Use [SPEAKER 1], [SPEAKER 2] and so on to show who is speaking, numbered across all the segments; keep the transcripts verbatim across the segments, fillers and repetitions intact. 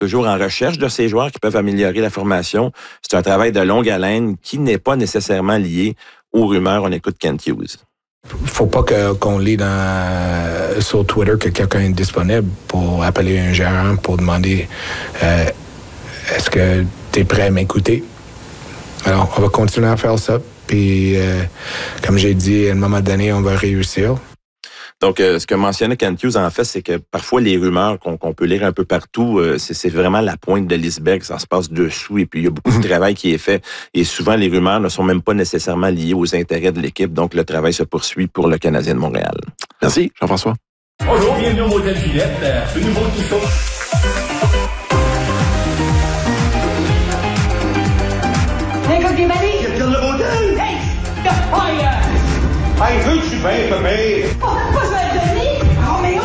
[SPEAKER 1] toujours en recherche de ces joueurs qui peuvent améliorer la formation. C'est un travail de longue haleine qui n'est pas nécessairement lié aux rumeurs. On écoute Kent Hughes.
[SPEAKER 2] Faut pas que, qu'on lit dans, sur Twitter que quelqu'un est disponible pour appeler un gérant pour demander euh, est-ce que tu es prêt à m'écouter? Alors, on va continuer à faire ça. Puis, euh, comme j'ai dit, à un moment donné, on va réussir.
[SPEAKER 1] Donc, euh, ce que mentionnait Kent Hughes, en fait, c'est que parfois, les rumeurs qu'on, qu'on peut lire un peu partout, euh, c'est, c'est vraiment la pointe de l'iceberg. Ça se passe dessous et puis il y a beaucoup de travail qui est fait. Et souvent, les rumeurs ne sont même pas nécessairement liées aux intérêts de l'équipe. Donc, le travail se poursuit pour le Canadien de Montréal.
[SPEAKER 3] Merci, Jean-François.
[SPEAKER 4] Bonjour, bienvenue au Motel Gillette, euh, le nouveau tout chaud.
[SPEAKER 5] Hey, coquille Marie!
[SPEAKER 4] Quelqu'un de Motel?
[SPEAKER 5] Hey! The fire!
[SPEAKER 4] Hey, veux-tu bien, bébé?
[SPEAKER 5] Oh, pas je vais te donner! Roméo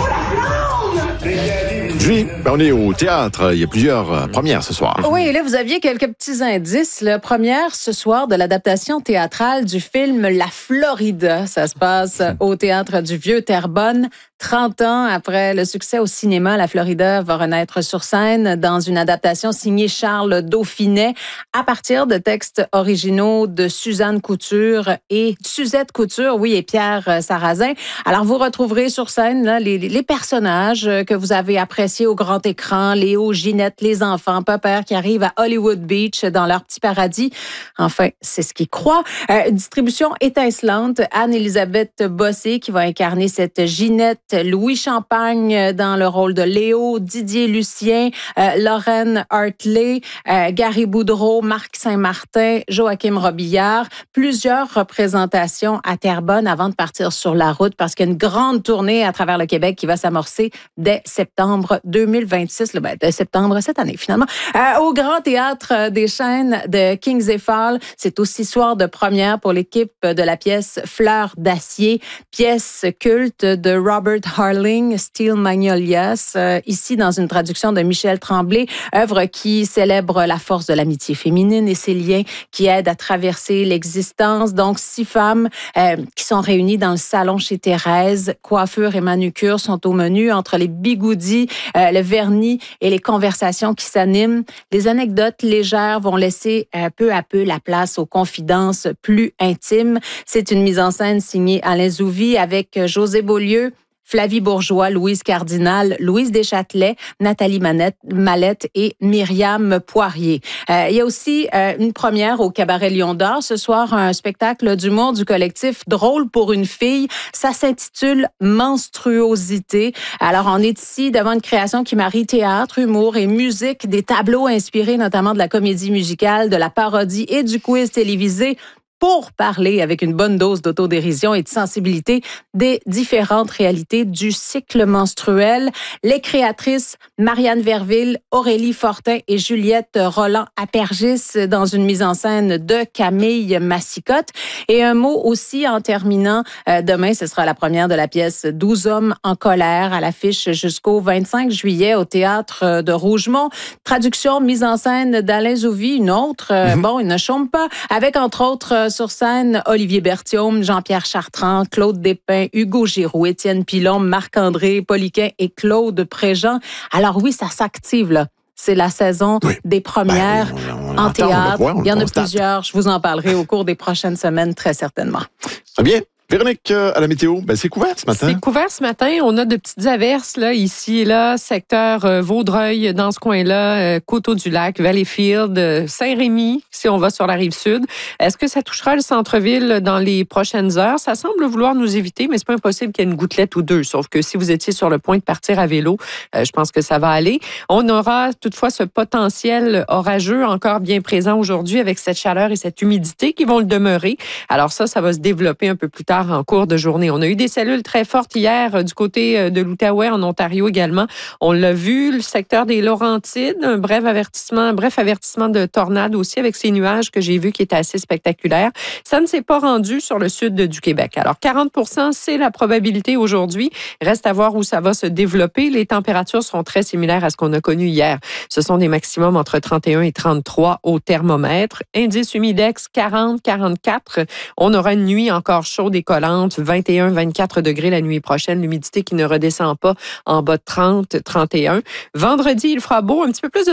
[SPEAKER 5] la flamme!
[SPEAKER 3] Julie, ben on est au théâtre. Il y a plusieurs euh, premières ce soir.
[SPEAKER 6] Oui, là, vous aviez quelques petits indices. La première ce soir de l'adaptation théâtrale du film La Florida. Ça se passe au Théâtre du Vieux-Terrebonne. trente ans après le succès au cinéma, La Florida va renaître sur scène dans une adaptation signée Charles Dauphinet à partir de textes originaux de Suzanne Couture et Suzette Couture, oui, et Pierre Sarrazin. Alors, vous retrouverez sur scène là, les, les personnages que vous avez appréciés au grand écran, Léo, Ginette, les enfants, papa qui arrivent à Hollywood Beach dans leur petit paradis. Enfin, c'est ce qu'ils croient. Euh, distribution étincelante, Anne-Élisabeth Bossé qui va incarner cette Ginette, Louis Champagne dans le rôle de Léo, Didier Lucien, euh, Lorraine Hartley, euh, Gary Boudreau, Marc Saint-Martin, Joachim Robillard. Plusieurs représentations à Terrebonne avant de partir sur la route parce qu'il y a une grande tournée à travers le Québec qui va s'amorcer dès septembre deux mille vingt-six, le ben, de septembre cette année finalement, euh, au Grand Théâtre des Chênes de Kings et Fall. C'est aussi soir de première pour l'équipe de la pièce Fleurs d'acier, pièce culte de Robert Harling, Steel Magnolias, euh, ici dans une traduction de Michel Tremblay, œuvre qui célèbre la force de l'amitié féminine et ses liens qui aident à traverser l'existence. Donc, six femmes euh, qui sont réunies dans le salon chez Thérèse. Coiffure et manucure sont au menu entre les bigoudis, euh, le vernis et les conversations qui s'animent. Les anecdotes légères vont laisser euh, peu à peu la place aux confidences plus intimes. C'est une mise en scène signée Alain Zouvi avec José Beaulieu, Flavie Bourgeois, Louise Cardinal, Louise Deschâtelet, Nathalie Manette, Mallette et Myriam Poirier. Euh, il y a aussi euh, une première au Cabaret Lion d'Or. Ce soir, un spectacle d'humour du collectif Drôle pour une fille. Ça s'intitule Menstruosité. Alors, on est ici devant une création qui marie théâtre, humour et musique, des tableaux inspirés notamment de la comédie musicale, de la parodie et du quiz télévisé, pour parler avec une bonne dose d'autodérision et de sensibilité des différentes réalités du cycle menstruel. Les créatrices Marianne Verville, Aurélie Fortin et Juliette Roland-Apergis dans une mise en scène de Camille Massicotte. Et un mot aussi en terminant, euh, demain, ce sera la première de la pièce douze hommes en colère à l'affiche jusqu'au vingt-cinq juillet au Théâtre de Rougemont. Traduction, mise en scène d'Alain Zouvi, une autre, euh, mm-hmm. bon, il ne chôme pas, avec entre autres sur scène, Olivier Berthiaume, Jean-Pierre Chartrand, Claude Despins, Hugo Giroux, Étienne Pilon, Marc-André Poliquin et Claude Préjean. Alors oui, ça s'active, là. C'est la saison oui. des premières ben, on, on en entend, théâtre. On Il y en constate. a plusieurs. Je vous en parlerai au cours des prochaines semaines, très certainement.
[SPEAKER 3] Très bien. Véronique, euh, à la météo, ben, c'est couvert ce matin.
[SPEAKER 7] C'est couvert ce matin. On a de petites averses là, ici et là, secteur euh, Vaudreuil, dans ce coin-là, euh, Coteau-du-Lac, Valleyfield, euh, Saint-Rémy, si on va sur la rive sud. Est-ce que ça touchera le centre-ville dans les prochaines heures? Ça semble vouloir nous éviter, mais c'est pas impossible qu'il y ait une gouttelette ou deux. Sauf que si vous étiez sur le point de partir à vélo, euh, je pense que ça va aller. On aura toutefois ce potentiel orageux encore bien présent aujourd'hui avec cette chaleur et cette humidité qui vont le demeurer. Alors ça, ça va se développer un peu plus tard en cours de journée. On a eu des cellules très fortes hier du côté de l'Outaouais, en Ontario également. On l'a vu, le secteur des Laurentides, un bref avertissement, un bref avertissement de tornade aussi avec ces nuages que j'ai vus qui étaient assez spectaculaires. Ça ne s'est pas rendu sur le sud du Québec. Alors, quarante pour cent, c'est la probabilité aujourd'hui. Reste à voir où ça va se développer. Les températures seront très similaires à ce qu'on a connu hier. Ce sont des maximums entre trente et un et trente-trois au thermomètre. Indice humidex quarante à quarante-quatre. On aura une nuit encore chaude et collante, vingt et un à vingt-quatre degrés la nuit prochaine. L'humidité qui ne redescend pas en bas de trente à trente et un. Vendredi, il fera beau, un petit peu plus de